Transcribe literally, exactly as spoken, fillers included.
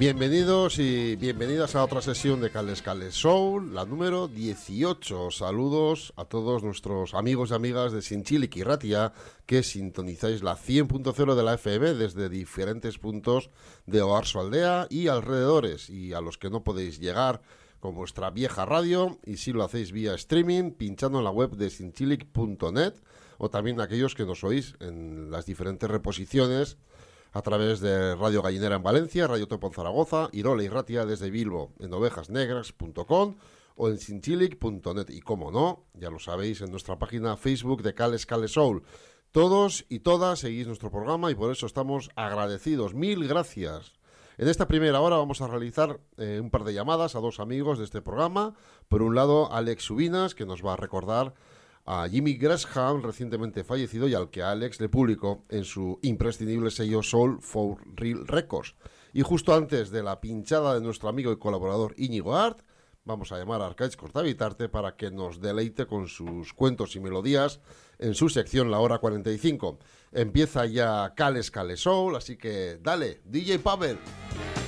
Bienvenidos y bienvenidas a otra sesión de Cales Cales Soul, la número dieciocho. Saludos a todos nuestros amigos y amigas de Zintzilik y Ratia que sintonizáis la cien punto cero de la F M desde diferentes puntos de Oarsoaldea y alrededores, y a los que no podéis llegar con vuestra vieja radio, y si lo hacéis vía streaming pinchando en la web de zintzilik punto net, o también aquellos que nos oís en las diferentes reposiciones a través de Radio Gallinera en Valencia, Radio Topo en Zaragoza, Irola y Ratia desde Bilbo, en ovejas negras punto com o en zintzilik punto net. Y como no, ya lo sabéis, en nuestra página Facebook de Cales Cales Soul. Todos y todas seguís nuestro programa y por eso estamos agradecidos. Mil gracias. En esta primera hora vamos a realizar eh, un par de llamadas a dos amigos de este programa. Por un lado, Alex Subinas, que nos va a recordar a Jimmy Gresham, recientemente fallecido, y al que Alex le publicó en su imprescindible sello Soul for Real Records. Y justo antes de la pinchada de nuestro amigo y colaborador Íñigo Art, vamos a llamar a Arcaiz Cortavitarte para que nos deleite con sus cuentos y melodías en su sección La Hora cuarenta y cinco. Empieza ya Cales Cales Soul, así que dale, D J Pavel.